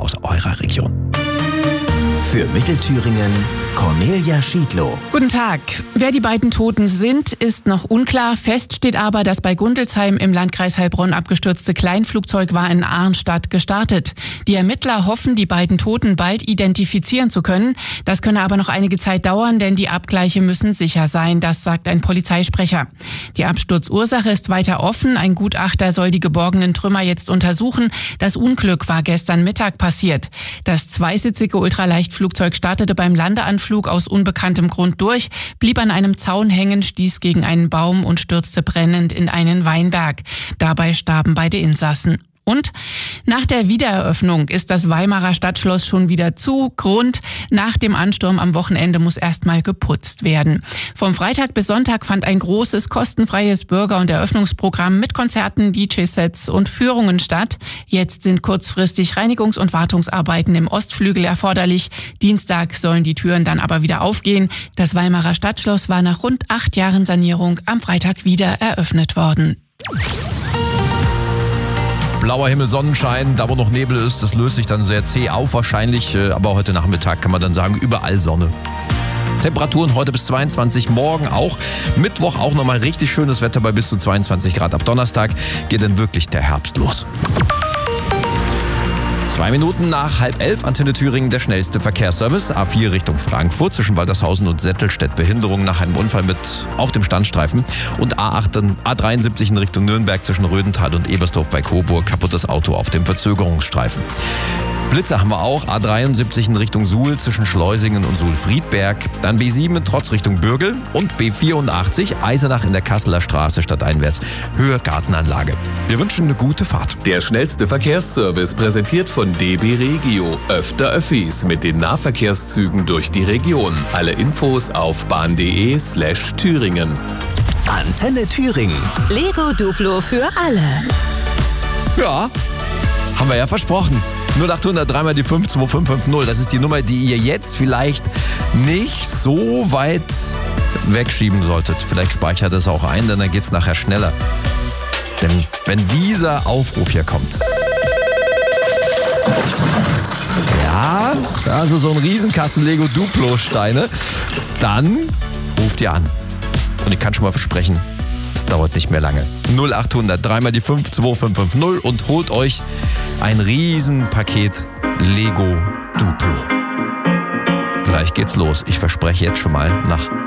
aus eurer Region. Für Mittelthüringen Cornelia Schiedlow. Guten Tag. Wer die beiden Toten sind, ist noch unklar. Fest steht aber, das bei Gundelsheim im Landkreis Heilbronn abgestürzte Kleinflugzeug war in Arnstadt gestartet. Die Ermittler hoffen, die beiden Toten bald identifizieren zu können. Das könne aber noch einige Zeit dauern, denn die Abgleiche müssen sicher sein. Das sagt ein Polizeisprecher. Die Absturzursache ist weiter offen. Ein Gutachter soll die geborgenen Trümmer jetzt untersuchen. Das Unglück war gestern Mittag passiert. Das zweisitzige Ultraleichtflugzeug startete beim Landeanflug aus unbekanntem Grund durch, blieb an einem Zaun hängen, stieß gegen einen Baum und stürzte brennend in einen Weinberg. Dabei starben beide Insassen. Und nach der Wiedereröffnung ist das Weimarer Stadtschloss schon wieder zu. Grund: nach dem Ansturm am Wochenende muss erstmal geputzt werden. Vom Freitag bis Sonntag fand ein großes, kostenfreies Bürger- und Eröffnungsprogramm mit Konzerten, DJ-Sets und Führungen statt. Jetzt sind kurzfristig Reinigungs- und Wartungsarbeiten im Ostflügel erforderlich. Dienstag sollen die Türen dann aber wieder aufgehen. Das Weimarer Stadtschloss war nach rund 8 Jahren Sanierung am Freitag wieder eröffnet worden. Blauer Himmel, Sonnenschein, da wo noch Nebel ist, das löst sich dann sehr zäh auf wahrscheinlich, aber heute Nachmittag kann man dann sagen, überall Sonne. Temperaturen heute bis 22, morgen auch. Mittwoch auch nochmal richtig schönes Wetter bei bis zu 22 Grad. Ab Donnerstag geht dann wirklich der Herbst los. 2 Minuten nach 10:30, Antenne Thüringen, der schnellste Verkehrsservice. A4 Richtung Frankfurt, zwischen Waltershausen und Settelstedt. Behinderung nach einem Unfall mit auf dem Standstreifen. Und A73 in Richtung Nürnberg zwischen Rödental und Ebersdorf bei Coburg. Kaputtes Auto auf dem Verzögerungsstreifen. Blitze haben wir auch. A73 in Richtung Suhl zwischen Schleusingen und Suhl-Friedberg. Dann B7 in Trotz Richtung Bürgel. Und B84 Eisenach in der Kasseler Straße stadteinwärts. Höhe Gartenanlage. Wir wünschen eine gute Fahrt. Der schnellste Verkehrsservice präsentiert von DB Regio. Öfter Öffis mit den Nahverkehrszügen durch die Region. Alle Infos auf bahn.de/Thüringen. Antenne Thüringen. Lego Duplo für alle. Ja, haben wir ja versprochen. 0800 3 die 52550. Das ist die Nummer, die ihr jetzt vielleicht nicht so weit wegschieben solltet. Vielleicht speichert es auch ein, denn dann geht's nachher schneller. Denn wenn dieser Aufruf hier kommt. Ja, also so ein Riesenkasten Lego Duplo Steine. Dann ruft ihr an. Und ich kann schon mal versprechen, es dauert nicht mehr lange. 0800 3 die 52550 und holt euch ein Riesenpaket Lego Duplo. Gleich geht's los. Ich verspreche jetzt schon mal nach